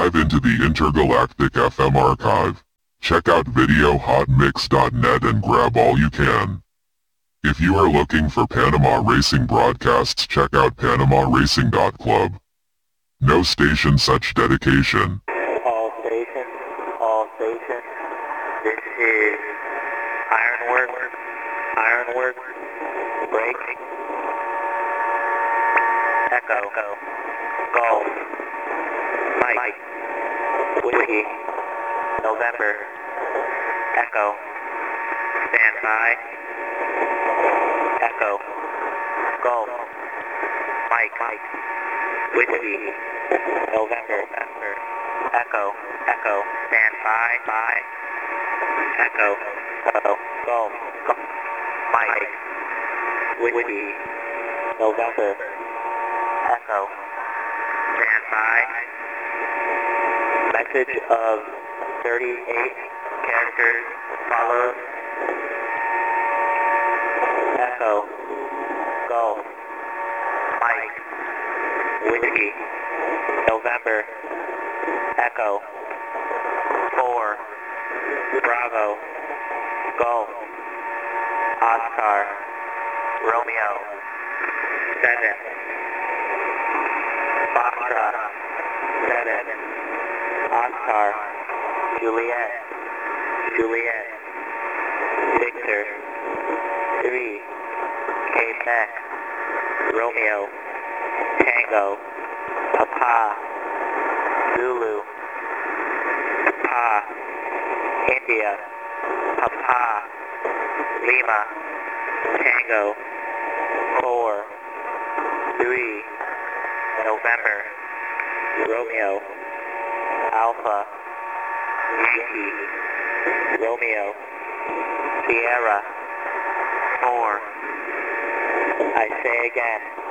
dive into the intergalactic FM archive. Check out videohotmix.net and grab all you can. If you are looking for Panama Racing broadcasts, check out PanamaRacing.club. No station such dedication. All stations, this is Ironwork, break, Echo, Golf, Mike, Whiskey, November, Echo, stand by, Echo, Golf, Mike, Whiskey, November, Echo, stand by, Echo, Golf, Mike, Whiskey, November, Echo, stand by. Message of 38 characters follows. Echo, Golf, Mike, Whiskey, November, Echo, 4, Bravo, Golf, Oscar, Romeo, 7, Foxtrot, 7, Oscar, Juliet, Victor, 3, Quebec, Romeo, Tango, Papa, Zulu, Papa, India, Papa, Lima, Tango, 4, 3, November, Romeo, Alpha, Yankee, Romeo, Sierra, 4, I say again,